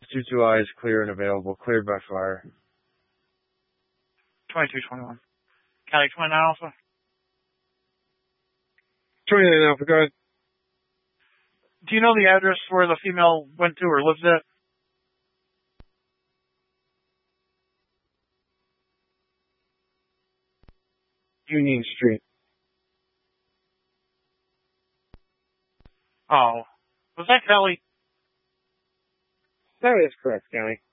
22 eyes clear and available. Cleared by fire. 2221. Cali 29 Alpha. 29 Alpha, go ahead. Do you know the address where the female went to or lives at? Union Street. Oh. Was that Kelly? That is correct, County.